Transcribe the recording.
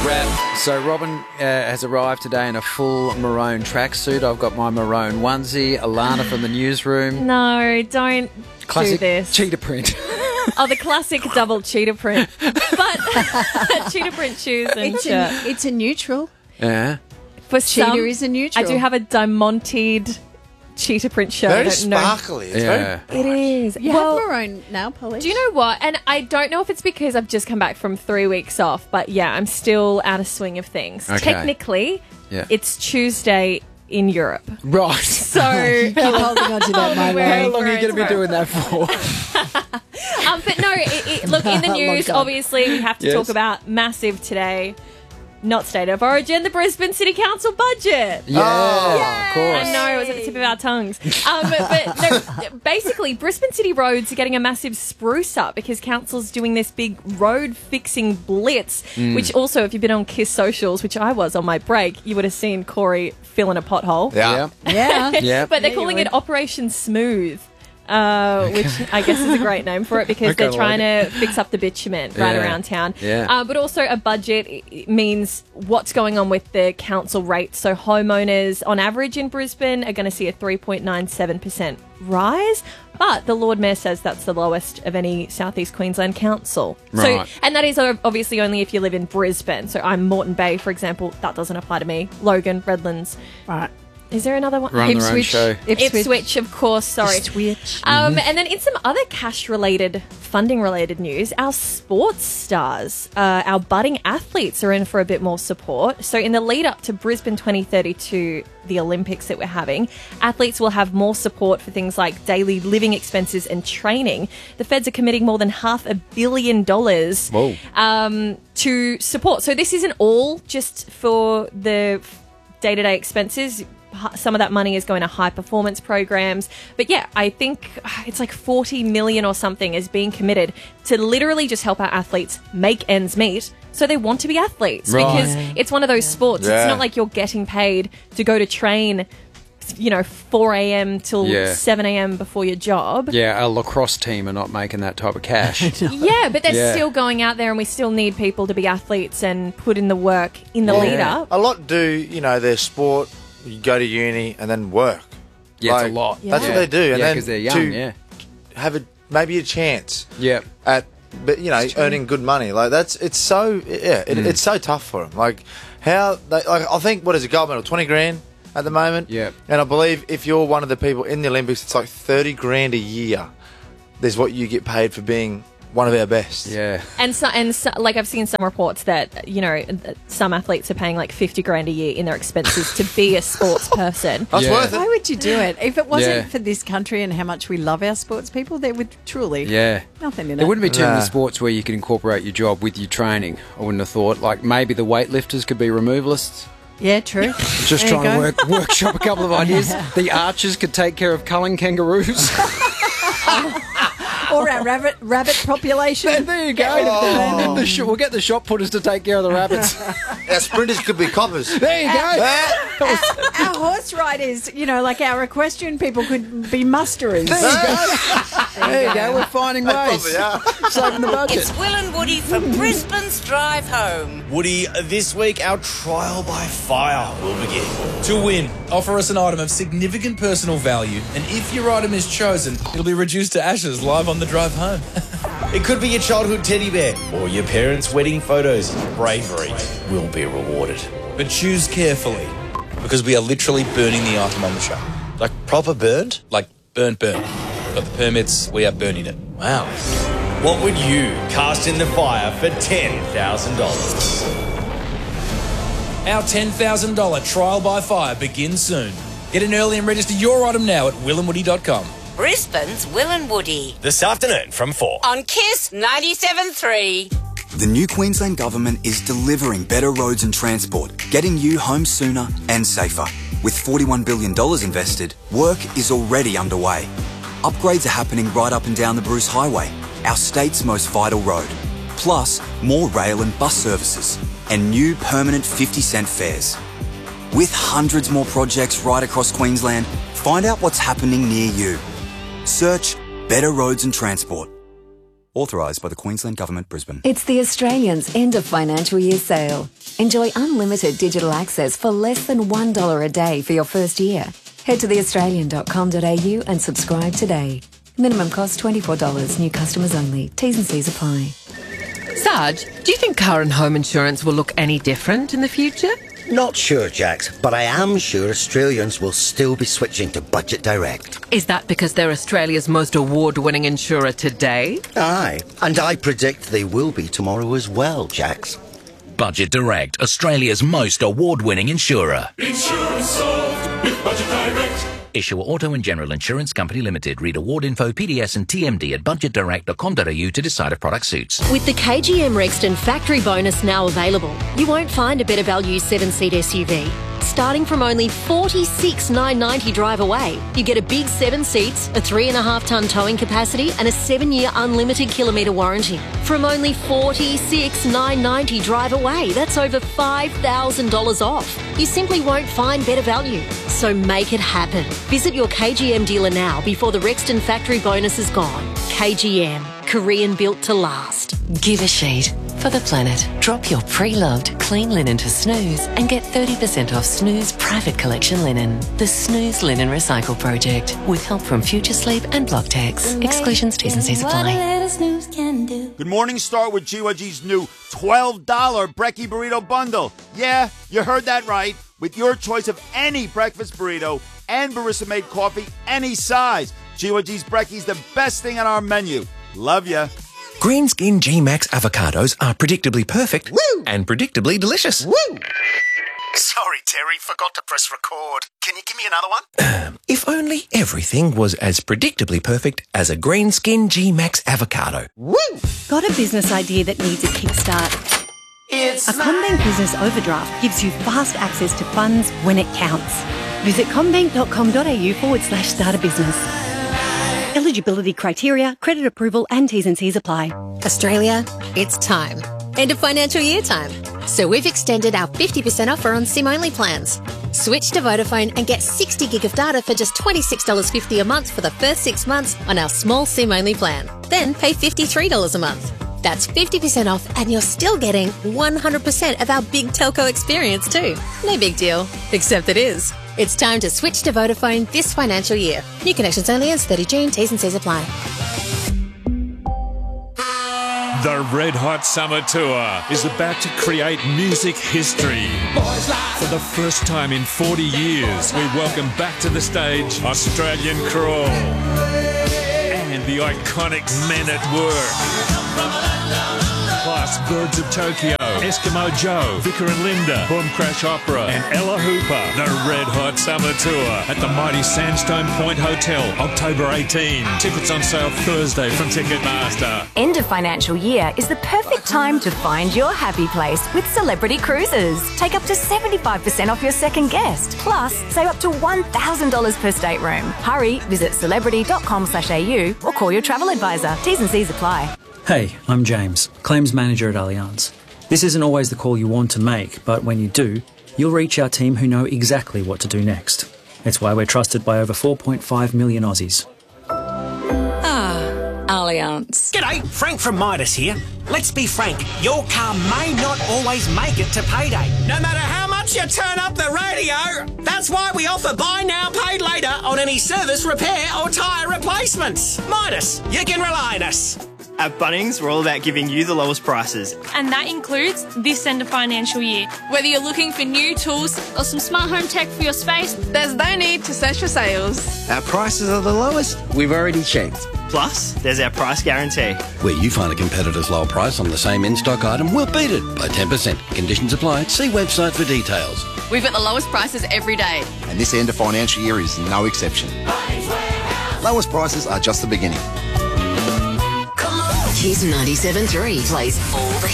wrap. So Robin has arrived today in a full maroon tracksuit. I've got my maroon onesie. Alana from the newsroom. No, don't Classic do this. cheetah print. Oh, the classic double cheetah print. But cheetah print shoes and shirt. It's a neutral. Yeah. For Cheetah some, is a neutral. I do have a diamanted cheetah print shirt. Very I don't know. sparkly. It's Yeah. very It is. You Well, have maroon nail polish. do you know what? And I don't know if it's because I've just come back from 3 weeks off, but yeah, I'm still out of swing of things. Okay. Technically, Yeah. it's Tuesday in Europe. Right. So, Keep holding on to that, my wearing How long are you going to be for- doing that for? but no, look, in the Long news, time. obviously, we have to Yes. talk about massive today. Not State of Origin, the Brisbane City Council budget. Yeah, of course. I know, it was at the tip of our tongues. But no, basically, Brisbane City roads are getting a massive spruce up because council's doing this big road fixing blitz, which also, if you've been on KISS socials, which I was on my break, you would have seen Corey fill in a pothole. Yeah. Yeah. Yeah. But they're Yeah, you calling it would. Operation Smooth. Which I guess is a great name for it because they're kinda trying like to fix up the bitumen right Yeah. around town. Yeah. But also a budget means what's going on with the council rates. So homeowners on average in Brisbane are going to see a 3.97% rise. But the Lord Mayor says that's the lowest of any Southeast Queensland council. Right. So, and that is obviously only if you live in Brisbane. So I'm Moreton Bay, for example. That doesn't apply to me. Logan, Redlands. Right. Is there another one? Run their own show. Ipswich, of course. Sorry. Ipswich. And then in some other cash-related, funding-related news, our sports stars, our budding athletes are in for a bit more support. So in the lead-up to Brisbane 2032, the Olympics that we're having, athletes will have more support for things like daily living expenses and training. The feds are committing more than $500 million to support. So this isn't all just for the day-to-day expenses. Some of that money is going to high performance programs. But yeah, I think it's like 40 million or something is being committed to literally just help our athletes make ends meet. So they want to be athletes Right. because it's one of those sports. Yeah. It's not like you're getting paid to go to train, 4 a.m. till Yeah. 7 a.m. before your job. Yeah, a lacrosse team are not making that type of cash. Yeah, but they're Yeah. still going out there and we still need people to be athletes and put in the work in the lead up. A lot do, their sport, you go to uni and then work. Yeah, it's a lot. That's Yeah. what they do. And Yeah, then because they're young, to yeah. have maybe a chance Yeah. at, earning good money. Like it's so, it's so tough for them. Like how they, I think, what is it, gold medal, 20 grand at the moment? Yeah. And I believe if you're one of the people in the Olympics, it's like 30 grand a year. There's what you get paid for being one of our best. Yeah. And so, like I've seen some reports that some athletes are paying like 50 grand a year in their expenses to be a sports person. That's Yeah. worth Why it. would you do it? If it wasn't Yeah. for this country and how much we love our sports people, there would truly Yeah. nothing in There it. wouldn't be too many Nah. sports where you could incorporate your job with your training, I wouldn't have thought. Like maybe the weightlifters could be removalists. Yeah, true. Just There you trying to go. workshop a couple of ideas. The archers could take care of culling kangaroos. Or our rabbit population. There you go. We'll get the shot putters to take care of the rabbits. Our sprinters could be coppers. There you go. Our horse riders, like our equestrian people could be musterers. There you go. There you go. We're finding ways. Probably are. Saving the budget. It's Will and Woody for Brisbane's Drive Home. Woody, this week our trial by fire will begin. To win, offer us an item of significant personal value, and if your item is chosen, it'll be reduced to ashes live on the drive home. It could be your childhood teddy bear or your parents' wedding photos. Bravery will be rewarded. But choose carefully, because we are literally burning the item on the show. Like proper burned? Like burnt. Got the permits, we are burning it. Wow. What would you cast in the fire for $10,000? Our $10,000 trial by fire begins soon. Get in early and register your item now at willandwoody.com. Brisbane's Will and Woody. This afternoon from 4. On KISS 97.3. The new Queensland Government is delivering better roads and transport, getting you home sooner and safer. With $41 billion invested, work is already underway. Upgrades are happening right up and down the Bruce Highway, our state's most vital road. Plus, more rail and bus services, and new permanent 50-cent fares. With hundreds more projects right across Queensland, find out what's happening near you. Search Better Roads and Transport. Authorised by the Queensland Government, Brisbane. It's the Australians' end of financial year sale. Enjoy unlimited digital access for less than $1 a day for your first year. Head to theaustralian.com.au and subscribe today. Minimum cost $24. New customers only. T's and C's apply. Sarge, do you think car and home insurance will look any different in the future? Not sure, Jax, but I am sure Australians will still be switching to Budget Direct. Is that because they're Australia's most award-winning insurer today? Aye, and I predict they will be tomorrow as well, Jax. Budget Direct, Australia's most award-winning insurer. Insurance solved with Budget Direct. Issuer Auto and General Insurance Company Limited. Read award info, PDS and TMD at budgetdirect.com.au to decide if product suits. With the KGM Rexton factory bonus now available, you won't find a better value 7-seat SUV. Starting from only $46,990 drive away, you get a big 7 seats, a 3.5-tonne towing capacity and a 7-year unlimited kilometre warranty. From only $46,990 drive away, that's over $5,000 off. You simply won't find better value. So make it happen. Visit your KGM dealer now before the Rexton factory bonus is gone. KGM, Korean built to last. Give a sheet for the planet. Drop your pre-loved clean linen to Snooze and get 30% off Snooze private collection linen. The Snooze Linen Recycle Project with help from Future Sleep and Blocktex. Exclusions, T's and C's apply. Good morning, start with GYG's new $12 Brekkie Burrito Bundle. Yeah, you heard that right. With your choice of any breakfast burrito and barista-made coffee, any size. GYG's Brekkie's the best thing on our menu. Love ya. Greenskin G-Max avocados are predictably perfect and predictably delicious. Sorry, Terry, forgot to press record. Can you give me another one? If only everything was as predictably perfect as a Greenskin G-Max avocado. Got a business idea that needs a kickstart? A CommBank Business Overdraft gives you fast access to funds when it counts. Visit commbank.com.au/start a business. Eligibility criteria, credit approval and T's and C's apply. Australia, it's time. End of financial year time. So we've extended our 50% offer on SIM-only plans. Switch to Vodafone and get 60 gig of data for just $26.50 a month for the first 6 months on our small SIM-only plan. Then pay $53 a month. That's 50% off and you're still getting 100% of our big telco experience too. No big deal, except it is. It's time to switch to Vodafone this financial year. New connections only ends 30 June. T's and C's apply. The Red Hot Summer Tour is about to create music history. For the first time in 40 years, we welcome back to the stage Australian Crawl and the iconic Men at Work. Plus Birds of Tokyo, Eskimo Joe, Vicar and Linda, Boom Crash Opera and Ella Hooper. The Red Hot Summer Tour at the mighty Sandstone Point Hotel, October 18. Tickets on sale Thursday from Ticketmaster. End of financial year is the perfect time to find your happy place with Celebrity Cruises. Take up to 75% off your second guest. Plus, save up to $1,000 per stateroom. Hurry, visit celebrity.com.au or call your travel advisor. T's and C's apply. Hey, I'm James, Claims Manager at Allianz. This isn't always the call you want to make, but when you do, you'll reach our team who know exactly what to do next. It's why we're trusted by over 4.5 million Aussies. Allianz. G'day, Frank from Midas here. Let's be frank, your car may not always make it to payday. No matter how much you turn up the radio, that's why we offer buy now, pay later on any service, repair or tyre replacements. Midas, you can rely on us. At Bunnings, we're all about giving you the lowest prices. And that includes this end of financial year. Whether you're looking for new tools or some smart home tech for your space, there's no need to search for sales. Our prices are the lowest. We've already checked. Plus, there's our price guarantee. Where you find a competitor's low price on the same in-stock item, we'll beat it by 10%. Conditions apply. See website for details. We've got the lowest prices every day. And this end of financial year is no exception. Lowest prices are just the beginning. Kiss 97.3 plays all the